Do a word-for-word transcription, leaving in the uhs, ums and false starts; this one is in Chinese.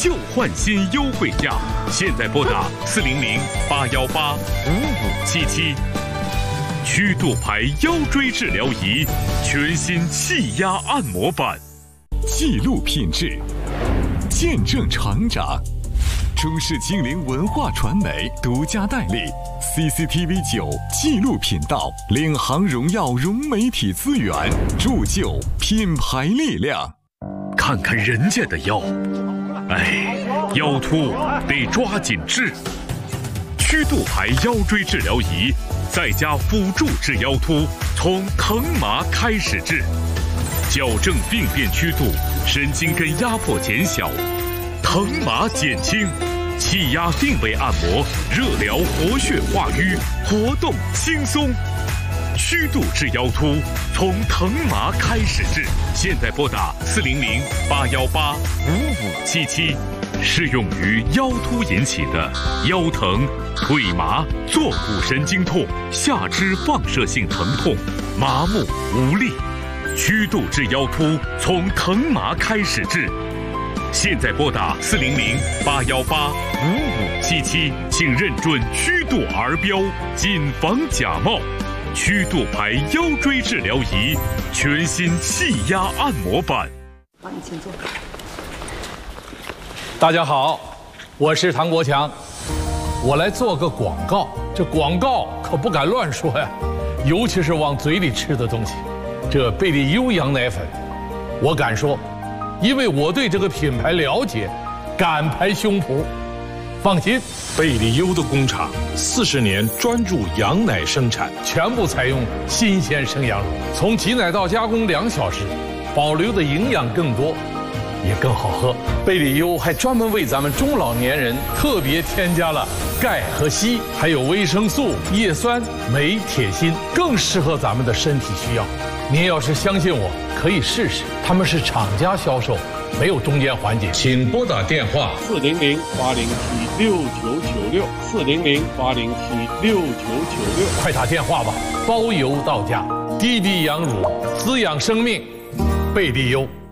旧换新优惠价，现在拨打四零零八幺八五五七七。曲度牌腰椎治疗仪，全新气压按摩版， 记录品质，见证成长。中视精灵文化传媒独家代理 C C T V 九纪录频道，领航荣耀融媒体资源，铸就品牌力量。 看看人家的腰，哎，腰突得抓紧治。曲度牌腰椎治疗仪，再加辅助治腰突，从疼麻开始治，矫正病变曲度，神经根压迫减小，疼麻减轻，气压定位按摩，热疗活血化瘀，活动轻松。曲度治腰突，从疼麻开始治，现在拨打四零零八幺八五五七七。适用于腰突引起的腰疼、腿麻、坐骨神经痛、下肢放射性疼痛、麻木无力。曲度治腰突，从疼麻开始治。现在拨打四零零八幺八五五七七，请认准曲度儿标，谨防假冒。曲度牌腰椎治疗仪，全新气压按摩版。 好，你请坐。 大家好，我是唐国强，我来做个广告。这广告可不敢乱说呀，尤其是往嘴里吃的东西。这贝利优羊奶粉，我敢说，因为我对这个品牌了解，敢拍胸脯。放心， 贝利优的工厂四十年专注羊奶生产， 全部采用新鲜生羊乳，从挤奶到加工两小时，保留的营养更多，也更好喝。贝利优还专门为咱们中老年人特别添加了钙和硒，还有维生素、叶酸、镁、铁、锌，更适合咱们的身体需要。您要是相信我，可以试试。他们是厂家销售，没有中间环节。 请拨打电话四零零八零七六九九六四零零八零七六九九六， 快打电话吧，包邮到家。低低羊乳，滋养生命，贝利优。